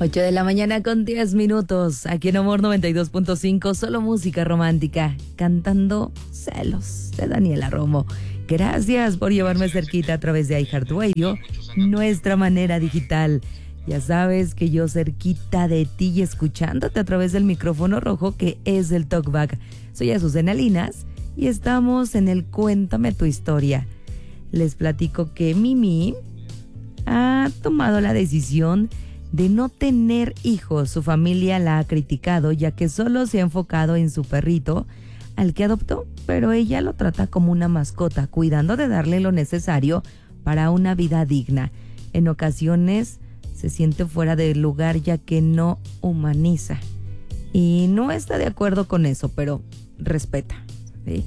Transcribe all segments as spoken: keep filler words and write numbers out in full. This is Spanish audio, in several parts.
ocho de la mañana con diez minutos, aquí en Amor noventa y dos punto cinco, solo música romántica, cantando Celos, de Daniela Romo. Gracias por llevarme cerquita a través de iHeartRadio, nuestra manera digital. Ya sabes que yo cerquita de ti y escuchándote a través del micrófono rojo que es el Talkback. Soy Azucena Linas y estamos en el Cuéntame tu historia. Les platico que Mimi ha tomado la decisión de no tener hijos. Su familia la ha criticado ya que solo se ha enfocado en su perrito, al que adoptó, pero ella lo trata como una mascota, cuidando de darle lo necesario para una vida digna. En ocasiones se siente fuera de lugar ya que no humaniza y no está de acuerdo con eso, pero respeta, ¿sí?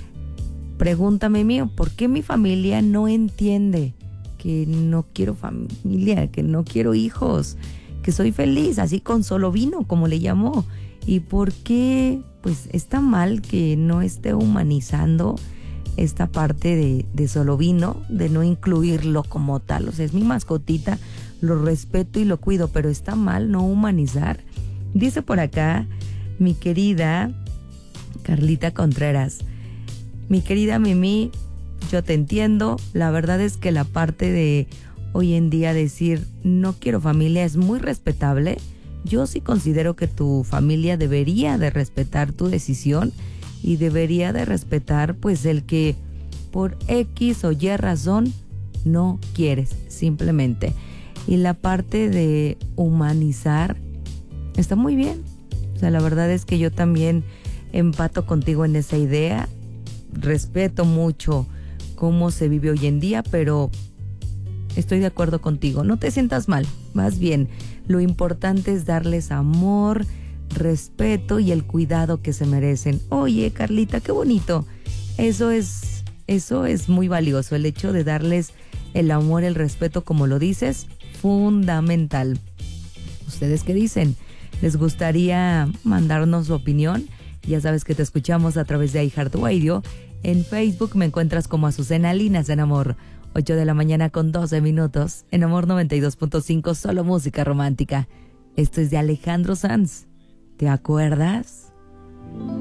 Pregúntame mío, ¿por qué mi familia no entiende que no quiero familia, que no quiero hijos, que soy feliz así con solo vino, como le llamó? ¿Y por qué pues está mal que no esté humanizando esta parte de, de solo vino, de no incluirlo como tal? O sea, es mi mascotita, lo respeto y lo cuido, pero está mal no humanizar. Dice por acá mi querida Carlita Contreras: mi querida Mimi, yo te entiendo. La verdad es que la parte de hoy en día decir no quiero familia es muy respetable. Yo sí considero que tu familia debería de respetar tu decisión y debería de respetar pues el que por X o Y razón no quieres, simplemente. Y la parte de humanizar está muy bien. O sea, la verdad es que yo también empato contigo en esa idea. Respeto mucho cómo se vive hoy en día, pero estoy de acuerdo contigo. No te sientas mal, más bien lo importante es darles amor, respeto y el cuidado que se merecen. Oye, Carlita, qué bonito. Eso es, eso es muy valioso, el hecho de darles el amor, el respeto, como lo dices, fundamental. ¿Ustedes qué dicen? ¿Les gustaría mandarnos su opinión? Ya sabes que te escuchamos a través de iHeartRadio. En Facebook me encuentras como Azucena Linas en Amor. ocho de la mañana con doce minutos. En Amor noventa y dos punto cinco, solo música romántica. Esto es de Alejandro Sanz. ¿Te acuerdas?